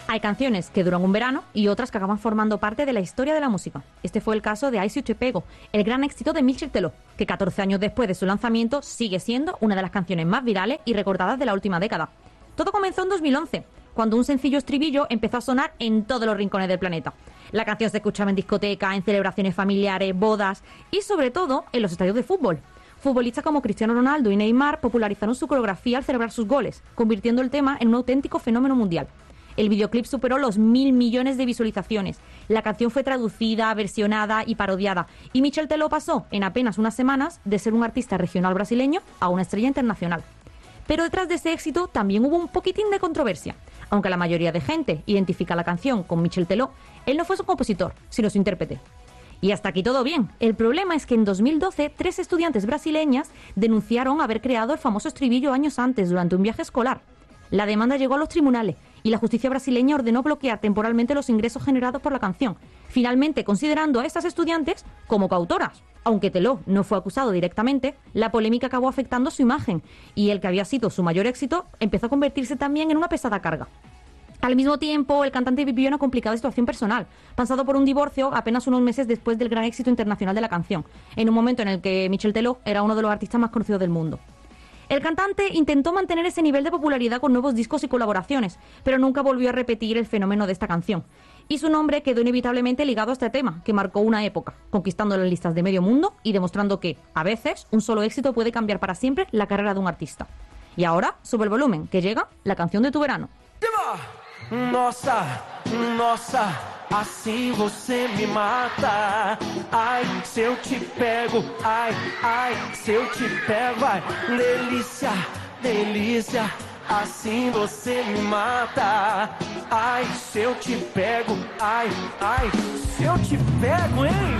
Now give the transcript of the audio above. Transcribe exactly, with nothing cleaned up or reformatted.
Hay canciones que duran un verano y otras que acaban formando parte de la historia de la música. Este fue el caso de Ai Se Eu Te Pego, el gran éxito de Michel Teló, que catorce años después de su lanzamiento sigue siendo una de las canciones más virales y recordadas de la última década. Todo comenzó en dos mil once, cuando un sencillo estribillo empezó a sonar en todos los rincones del planeta. La canción se escuchaba en discotecas, en celebraciones familiares, bodas y sobre todo en los estadios de fútbol. Futbolistas como Cristiano Ronaldo y Neymar popularizaron su coreografía al celebrar sus goles, convirtiendo el tema en un auténtico fenómeno mundial. El videoclip superó los mil millones de visualizaciones. La canción fue traducida, versionada y parodiada. Y Michel Teló pasó, en apenas unas semanas, de ser un artista regional brasileño a una estrella internacional. Pero detrás de ese éxito también hubo un poquitín de controversia. Aunque la mayoría de gente identifica la canción con Michel Teló, él no fue su compositor, sino su intérprete. Y hasta aquí todo bien. El problema es que en dos mil doce, tres estudiantes brasileñas denunciaron haber creado el famoso estribillo años antes, durante un viaje escolar. La demanda llegó a los tribunales y la justicia brasileña ordenó bloquear temporalmente los ingresos generados por la canción, finalmente considerando a estas estudiantes como coautoras. Aunque Teló no fue acusado directamente, la polémica acabó afectando su imagen y el que había sido su mayor éxito empezó a convertirse también en una pesada carga. Al mismo tiempo, el cantante vivió una complicada situación personal, pasado por un divorcio apenas unos meses después del gran éxito internacional de la canción, en un momento en el que Michel Teló era uno de los artistas más conocidos del mundo. El cantante intentó mantener ese nivel de popularidad con nuevos discos y colaboraciones, pero nunca volvió a repetir el fenómeno de esta canción. Y su nombre quedó inevitablemente ligado a este tema, que marcó una época, conquistando las listas de medio mundo y demostrando que, a veces, un solo éxito puede cambiar para siempre la carrera de un artista. Y ahora, sube el volumen, que llega la canción de tu verano. Nossa, nossa, assim você me mata. Ai, se eu te pego, ai, ai, se eu te pego, ai, delícia, delícia, assim você me mata. Ai, se eu te pego, ai, ai, se eu te pego, hein?